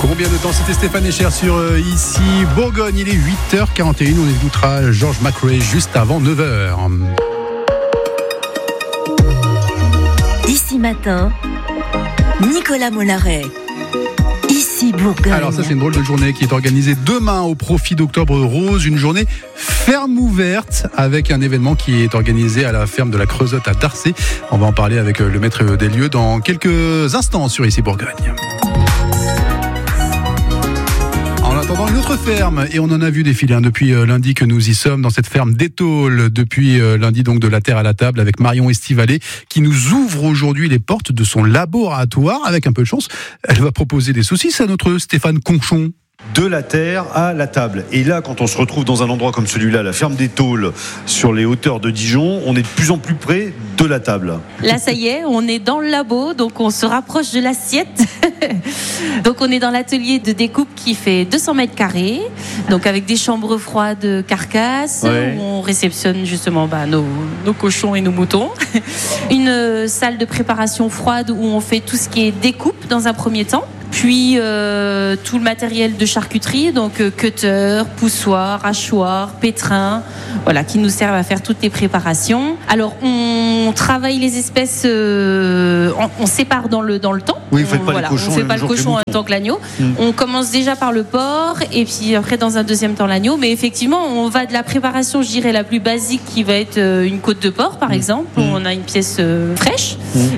Combien de temps? C'était Stéphane Echer sur Ici Bourgogne. Il est 8h41. On écoutera George McRae juste avant 9h. Ici matin, Nicolas Mollaret. Ici Bourgogne. Alors ça, c'est une drôle de journée qui est organisée demain au profit d'Octobre Rose. Une journée ferme ouverte avec un événement qui est organisé à la ferme de la Creusotte à Darcé. On va en parler avec le maître des lieux dans quelques instants sur Ici Bourgogne. En attendant, une autre ferme, et on en a vu défiler depuis lundi que nous y sommes, dans cette ferme d'Étaules, depuis lundi donc de la terre à la table, avec Marion Estivalet, qui nous ouvre aujourd'hui les portes de son laboratoire. Avec un peu de chance, elle va proposer des saucisses à notre Stéphane Conchon. De la terre à la table. Et là, quand on se retrouve dans un endroit comme celui-là, la ferme d'Étaules, sur les hauteurs de Dijon, on est de plus en plus près de la table. Là, ça y est, on est dans le labo, donc on se rapproche de l'assiette. Donc on est dans l'atelier de découpe qui fait 200 mètres carrés, donc avec des chambres froides carcasses, ouais, où on réceptionne justement nos cochons et nos moutons. Une salle de préparation froide où on fait tout ce qui est découpe dans un premier temps. Puis tout le matériel de charcuterie, donc cutter, poussoir, hachoir, pétrin, voilà, qui nous servent à faire toutes les préparations. Alors on travaille les espèces, on sépare dans le temps. Oui, vous faites pas les cochons. On fait pas le cochon en même temps que l'agneau. On commence déjà par le porc et puis après dans un deuxième temps l'agneau. Mais effectivement, on va de la préparation, je dirais, la plus basique qui va être une côte de porc par exemple, où on a une pièce fraîche,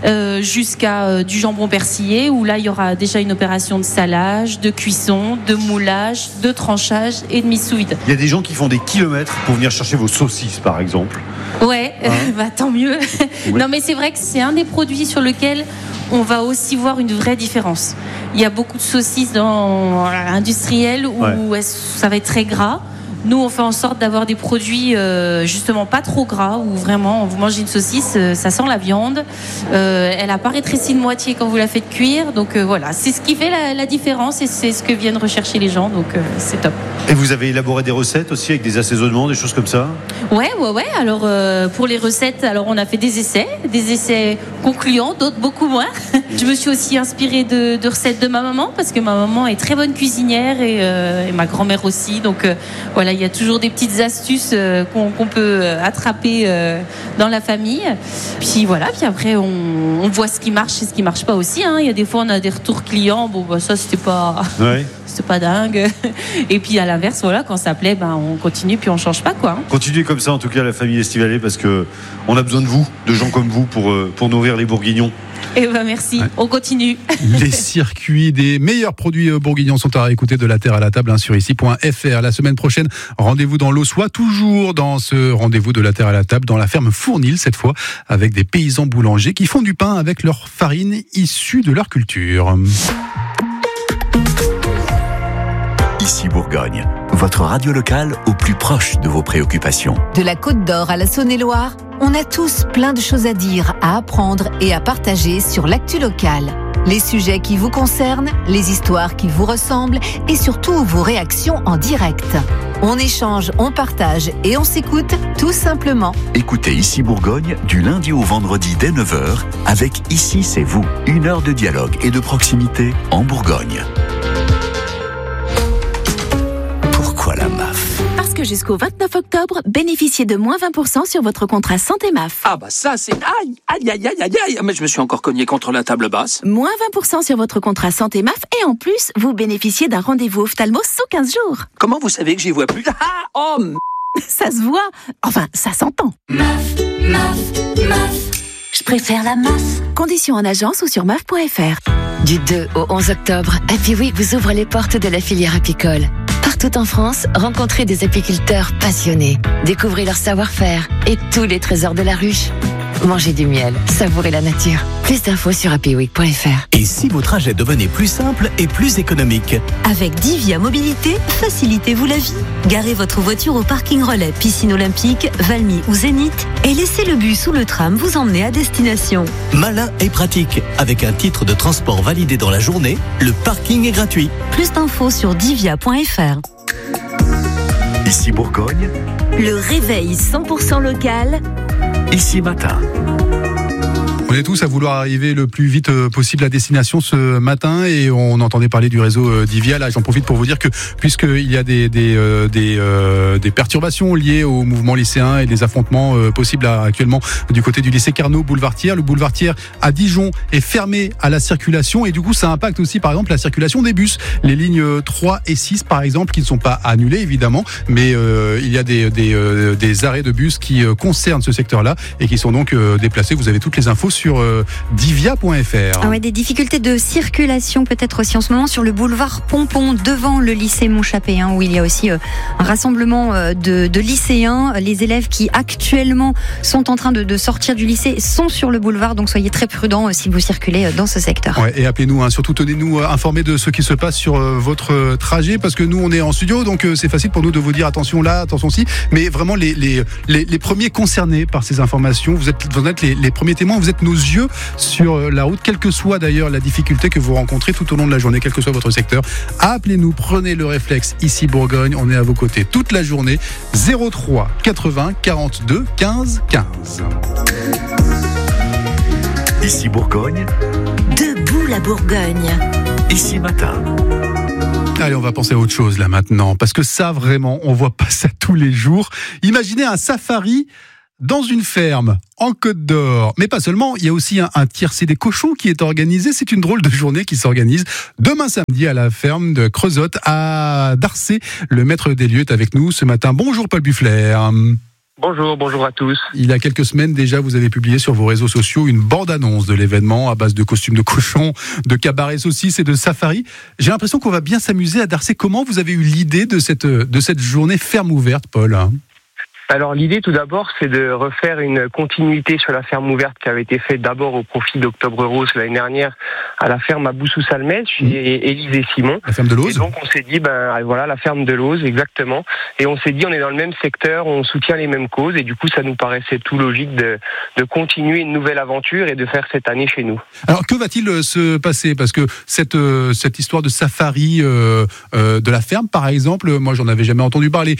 jusqu'à du jambon persillé, où là il y aura déjà une opération de salage, de cuisson, de moulage, de tranchage et de mise sous vide. Il y a des gens qui font des kilomètres pour venir chercher vos saucisses par exemple. Ouais, tant mieux. Ouais. Non mais c'est vrai que c'est un des produits sur lequel on va aussi voir une vraie différence. Il y a beaucoup de saucisses industrielles où ça va être très gras. Nous, on fait en sorte d'avoir des produits justement pas trop gras, où vraiment, vous mangez une saucisse, ça sent la viande. Elle n'a pas rétréci de moitié quand vous la faites cuire. Donc voilà, c'est ce qui fait la différence et c'est ce que viennent rechercher les gens. Donc c'est top. Et vous avez élaboré des recettes aussi avec des assaisonnements, des choses comme ça? Ouais. Alors pour les recettes, alors on a fait des essais concluants, d'autres beaucoup moins. Je me suis aussi inspirée de recettes de ma maman, parce que ma maman est très bonne cuisinière et ma grand-mère aussi. Donc voilà, il y a toujours des petites astuces qu'on peut attraper dans la famille. Puis voilà, puis après on voit ce qui marche et ce qui marche pas aussi. Il y a des fois on a des retours clients. Ça c'était pas dingue. Et puis à l'inverse, voilà, quand ça plaît, on continue puis on change pas quoi. Continuez comme ça en tout cas la famille Estivalet, parce que on a besoin de vous, de gens comme vous pour nourrir les Bourguignons. Eh ben merci, on continue. Les circuits des meilleurs produits bourguignons sont à écouter de la terre à la table sur ici.fr. La semaine prochaine, rendez-vous dans l'Aussois, toujours dans ce rendez-vous de la terre à la table, dans la ferme Fournil cette fois, avec des paysans boulangers qui font du pain avec leur farine issue de leur culture. Ici Bourgogne, votre radio locale au plus proche de vos préoccupations. De la Côte d'Or à la Saône-et-Loire, on a tous plein de choses à dire, à apprendre et à partager sur l'actu locale. Les sujets qui vous concernent, les histoires qui vous ressemblent et surtout vos réactions en direct. On échange, on partage et on s'écoute tout simplement. Écoutez Ici Bourgogne du lundi au vendredi dès 9h avec Ici c'est vous. 1 heure de dialogue et de proximité en Bourgogne. Pourquoi la MAF? Parce que jusqu'au 29 octobre, bénéficiez de moins 20% sur votre contrat santé MAF. Ah ça c'est... Aïe, mais je me suis encore cogné contre la table basse. Moins 20% sur votre contrat santé MAF et en plus, vous bénéficiez d'un rendez-vous ophtalmo sous 15 jours. Comment vous savez que j'y vois plus? Ça se voit. Enfin, ça s'entend. MAF. Je préfère la MAF. Conditions en agence ou sur MAF.fr. Du 2 au 11 octobre, Happy Week vous ouvre les portes de la filière apicole. Partout en France, rencontrez des apiculteurs passionnés. Découvrez leur savoir-faire et tous les trésors de la ruche. Mangez du miel, savourez la nature. Plus d'infos sur happyweek.fr. Et si vos trajets devenaient plus simples et plus économiques? Avec Divia Mobilité, facilitez-vous la vie. Garez votre voiture au parking relais Piscine Olympique, Valmy ou Zénith et laissez le bus ou le tram vous emmener à destination. Malin et pratique. Avec un titre de transport validé dans la journée, le parking est gratuit. Plus d'infos sur divia.fr. Ici Bourgogne, le réveil 100% local. Ici matin. On est tous à vouloir arriver le plus vite possible à destination ce matin et on entendait parler du réseau Divia. Là, j'en profite pour vous dire que puisqu'il y a des perturbations liées au mouvement lycéen et des affrontements possibles actuellement du côté du lycée Carnot, boulevard Thiers. Le boulevard Thiers à Dijon est fermé à la circulation et du coup ça impacte aussi par exemple la circulation des bus. Les lignes 3 et 6 par exemple qui ne sont pas annulées évidemment, mais il y a des arrêts de bus qui concernent ce secteur-là et qui sont donc déplacés. Vous avez toutes les infos sur divia.fr. Ah ouais, des difficultés de circulation peut-être aussi en ce moment sur le boulevard Pompon devant le lycée Montchappé, où il y a aussi un rassemblement de lycéens. Les élèves qui actuellement sont en train de sortir du lycée sont sur le boulevard, donc soyez très prudents si vous circulez dans ce secteur. Ouais, et appelez-nous, surtout tenez-nous informés de ce qui se passe sur votre trajet, parce que nous on est en studio, donc c'est facile pour nous de vous dire attention là, attention ci, mais vraiment les premiers concernés par ces informations, vous êtes les premiers témoins, vous êtes nos yeux sur la route, quelle que soit d'ailleurs la difficulté que vous rencontrez tout au long de la journée, quel que soit votre secteur. Appelez-nous, prenez le réflexe, ici Bourgogne, on est à vos côtés toute la journée. 03 80 42 15 15. Ici Bourgogne, debout la Bourgogne. Ici matin. Allez, on va penser à autre chose là maintenant, parce que ça vraiment, on voit pas ça tous les jours. Imaginez un safari dans une ferme en Côte d'Or. Mais pas seulement, il y a aussi un tiercé des cochons qui est organisé. C'est une drôle de journée qui s'organise demain samedi à la ferme de Creusotte à Darcé. Le maître des lieux est avec nous ce matin. Bonjour Paul Buffler. Bonjour à tous. Il y a quelques semaines déjà, vous avez publié sur vos réseaux sociaux une bande-annonce de l'événement à base de costumes de cochons, de cabarets saucisses et de safari. J'ai l'impression qu'on va bien s'amuser à Darcé. Comment vous avez eu l'idée de cette journée ferme ouverte, Paul ? Alors l'idée tout d'abord c'est de refaire une continuité sur la ferme ouverte qui avait été faite d'abord au profit d'Octobre Rose l'année dernière à la ferme à Boussou-Salmet chez Élise et Simon. La ferme de l'Auze. Et donc on s'est dit voilà la ferme de l'Auze exactement, et on s'est dit on est dans le même secteur, on soutient les mêmes causes et du coup ça nous paraissait tout logique de continuer une nouvelle aventure et de faire cette année chez nous. Alors que va-t-il se passer, parce que cette histoire de safari de la ferme par exemple, moi j'en avais jamais entendu parler,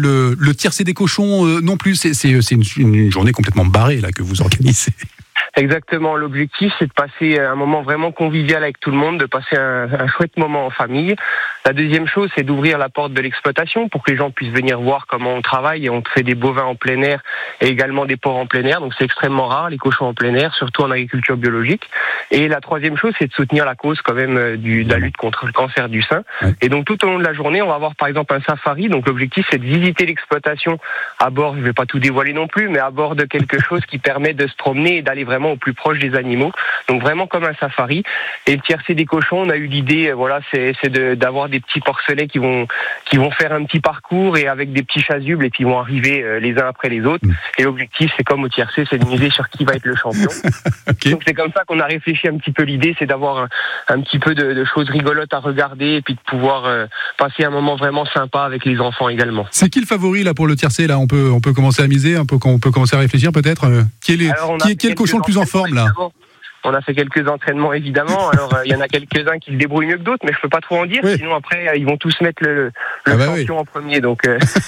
le tiercé des cochons non plus, c'est une journée complètement barrée là que vous organisez. Exactement, l'objectif c'est de passer un moment vraiment convivial avec tout le monde, de passer un chouette moment en famille. La deuxième chose c'est d'ouvrir la porte de l'exploitation pour que les gens puissent venir voir comment on travaille, et on fait des bovins en plein air et également des porcs en plein air, donc c'est extrêmement rare les cochons en plein air, surtout en agriculture biologique. Et la troisième chose c'est de soutenir la cause quand même de la lutte contre le cancer du sein. Et donc tout au long de la journée on va avoir par exemple un safari, donc l'objectif c'est de visiter l'exploitation à bord, je ne vais pas tout dévoiler non plus, mais à bord de quelque chose qui permet de se promener et d'aller vraiment au plus proche des animaux, donc vraiment comme un safari. Et le tiercé des cochons, on a eu l'idée, c'est d'avoir des petits porcelets qui vont faire un petit parcours et avec des petits chasubles et puis ils vont arriver les uns après les autres. Et l'objectif, c'est comme au tiercé, c'est de miser sur qui va être le champion. Okay. Donc c'est comme ça qu'on a réfléchi un petit peu l'idée, c'est d'avoir un petit peu de choses rigolotes à regarder et puis de pouvoir passer un moment vraiment sympa avec les enfants également. C'est qui le favori là pour le tiercé là? On peut commencer à miser, on peut commencer à réfléchir peut-être. Qui est le cochon le plus en forme là? On a fait quelques entraînements évidemment, alors il y en a quelques-uns qui se débrouillent mieux que d'autres, mais je peux pas trop en dire, sinon après ils vont tous mettre le champion en premier. Donc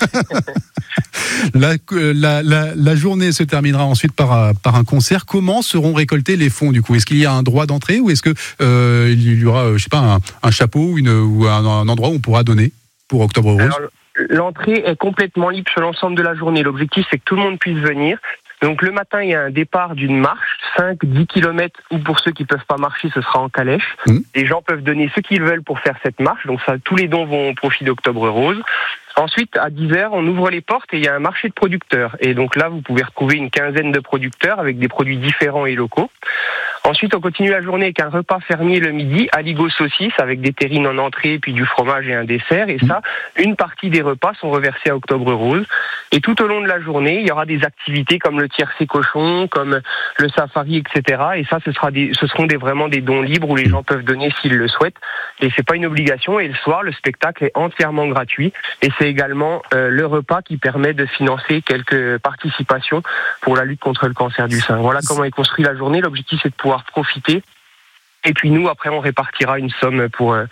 la journée se terminera ensuite par un concert. Comment seront récoltés les fonds du coup? Est-ce qu'il y a un droit d'entrée ou est-ce que il y aura un chapeau ou un endroit où on pourra donner pour Octobre Rose? Alors, l'entrée est complètement libre sur l'ensemble de la journée. L'objectif c'est que tout le monde puisse venir. Donc le matin, il y a un départ d'une marche, 5-10 km, ou pour ceux qui peuvent pas marcher, ce sera en calèche. Les gens peuvent donner ce qu'ils veulent pour faire cette marche, donc ça, tous les dons vont au profit d'Octobre Rose. Ensuite, à 10h, on ouvre les portes et il y a un marché de producteurs. Et donc là, vous pouvez retrouver une quinzaine de producteurs avec des produits différents et locaux. Ensuite, on continue la journée avec un repas fermier le midi, aligot saucisse, avec des terrines en entrée, puis du fromage et un dessert. Et ça, une partie des repas sont reversés à Octobre Rose. Et tout au long de la journée, il y aura des activités comme le tiercé cochon, comme le safari, etc. Et ça, ce seront vraiment des dons libres où les gens peuvent donner s'ils le souhaitent. Et c'est pas une obligation. Et le soir, le spectacle est entièrement gratuit. Et c'est également le repas qui permet de financer quelques participations pour la lutte contre le cancer du sein. Voilà comment est construite la journée. L'objectif, c'est de pouvoir profiter. Et puis nous, après, on répartira une somme pour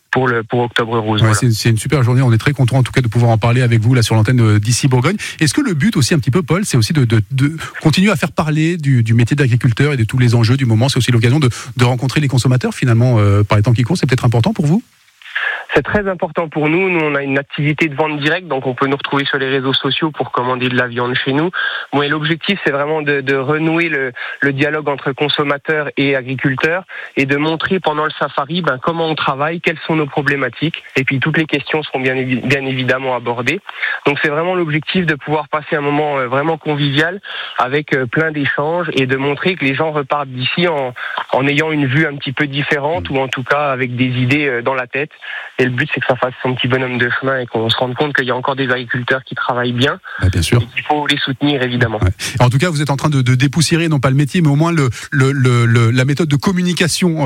pour Octobre Rose. Ouais, voilà. c'est une super journée. On est très content en tout cas de pouvoir en parler avec vous là sur l'antenne d'ici Bourgogne. Est-ce que le but aussi un petit peu, Paul, c'est aussi de continuer à faire parler du métier d'agriculteur et de tous les enjeux du moment. C'est aussi l'occasion de rencontrer les consommateurs finalement par les temps qui courent. C'est peut-être important pour vous? C'est très important pour nous. Nous, on a une activité de vente directe, donc on peut nous retrouver sur les réseaux sociaux pour commander de la viande chez nous. Bon, et l'objectif, c'est vraiment de renouer le dialogue entre consommateurs et agriculteurs et de montrer pendant le safari comment on travaille, quelles sont nos problématiques. Et puis, toutes les questions seront bien évidemment abordées. Donc, c'est vraiment l'objectif de pouvoir passer un moment vraiment convivial avec plein d'échanges et de montrer que les gens repartent d'ici en ayant une vue un petit peu différente ou en tout cas avec des idées dans la tête. Et le but, c'est que ça fasse son petit bonhomme de chemin et qu'on se rende compte qu'il y a encore des agriculteurs qui travaillent bien. Bien sûr. Et qu'il faut les soutenir, évidemment. Ouais. En tout cas, vous êtes en train de dépoussiérer, non pas le métier, mais au moins la méthode de communication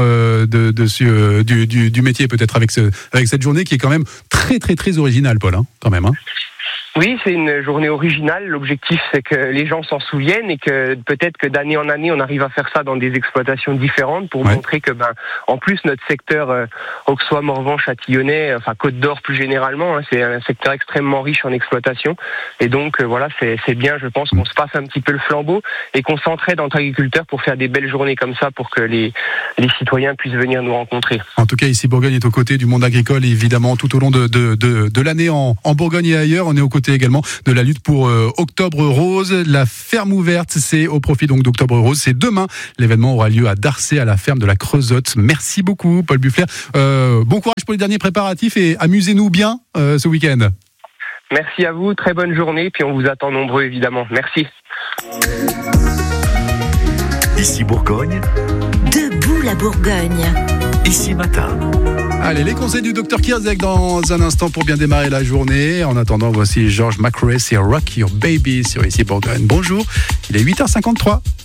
du métier, peut-être avec cette journée qui est quand même très, très, très originale, Paul, quand même. Oui, c'est une journée originale. L'objectif, c'est que les gens s'en souviennent et que peut-être que d'année en année, on arrive à faire ça dans des exploitations différentes pour montrer que, en plus, notre secteur Auxois, Morvan, Châtillonnais, enfin Côte d'Or plus généralement, c'est un secteur extrêmement riche en exploitation. Et donc, voilà, c'est bien, je pense, qu'on se passe un petit peu le flambeau et qu'on s'entraide entre agriculteurs pour faire des belles journées comme ça pour que les citoyens puissent venir nous rencontrer. En tout cas, ici, Bourgogne est aux côtés du monde agricole, évidemment, tout au long de l'année en Bourgogne et ailleurs. On est aux côtés également de la lutte pour Octobre Rose. La ferme ouverte, c'est au profit donc d'Octobre Rose. C'est demain. L'événement aura lieu à Darcé, à la ferme de la Creusotte. Merci beaucoup, Paul Buffler. Bon courage pour les derniers préparatifs et amusez-nous bien ce week-end. Merci à vous, très bonne journée, puis on vous attend nombreux évidemment. Merci. Ici Bourgogne. Debout la Bourgogne. Ici Matin. Allez, les conseils du Dr Kierzek dans un instant pour bien démarrer la journée. En attendant, voici George McRae et Rock Your Baby sur Ici Bourgogne. Bonjour, il est 8h53.